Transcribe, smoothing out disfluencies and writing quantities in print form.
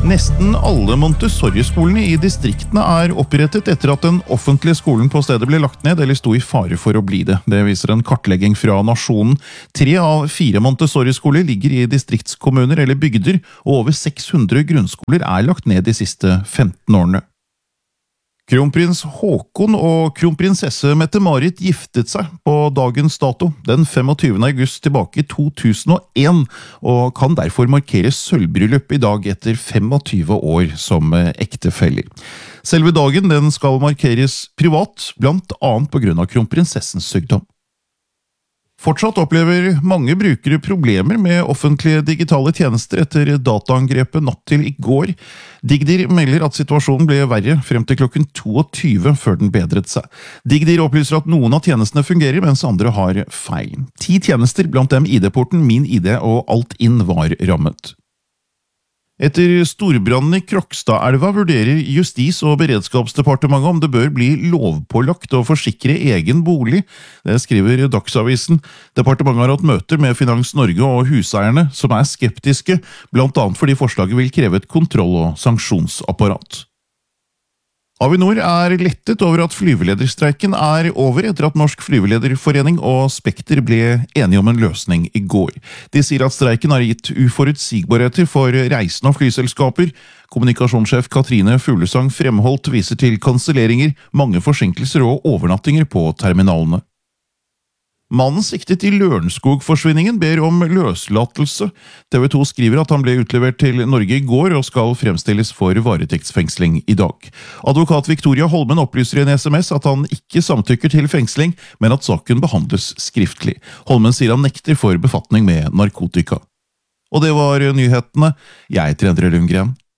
Nesten alle Montessori-skolene i distriktene er opprettet etter at den offentlige skolen på stedet ble lagt ned eller sto i fare for å bli det. Det viser en kartlegging fra Nasjonen. 3 av 4 Montessori-skoler ligger i distriktskommuner eller bygder, og over 600 grunnskoler er lagt ned de siste 15 årene. Kronprins Haakon og kronprinsesse Mette-Marit giftet seg på dagens dato, den 25. august tilbake i 2001, og kan derfor markere sølvbryllup i dag etter 25 år som ektefeller. Selve dagen den skal markeres privat, blant annet på grunn av kronprinsessens sykdom. Fortsatt opplever mange brukere problemer med offentlige digitale tjenester etter dataangrepet natt til i går. Digdir melder at situasjonen ble verre frem til klokken 22 før den bedret seg. Digdir opplyser at noen av tjenestene fungerer, mens andre har feil. 10 tjenester, blant dem ID-porten, Min ID og Alt-In var rammet. Etter storbrannen i Krokstadelva vurderer Justis- og beredskapsdepartementet om det bør bli lovpålagt å forsikre egen bolig. Det skriver Dagsavisen. Departementet har hatt møter med Finans Norge og huseierne, som er skeptiske, blant annet fordi forslaget vil kreve et kontroll- og sanksjonsapparat. Avinor er lettet over at flyvelederstreiken er over etter at Norsk Flyvelederforening og Spekter ble enige om en løsning i går. De sier at streiken har gitt uforutsigbarheter for reisende og flyselskaper. Kommunikasjonssjef Katrine Fuglesang Fremholt viser til kanselleringer, mange forsinkelser og overnattinger på terminalene. Mannen siktet i Lørenskog-forsvinningen ber om løslatelse. TV 2 skriver at han ble utlevert til Norge i går og skal fremstilles for varetektsfengsling i dag. Advokat Victoria Holmen opplyser i en SMS at han ikke samtykker til fengsling, men at saken behandles skriftlig. Holmen sier han nekter for befatning med narkotika. Og det var nyhetene. Jeg heter Endre Lundgren.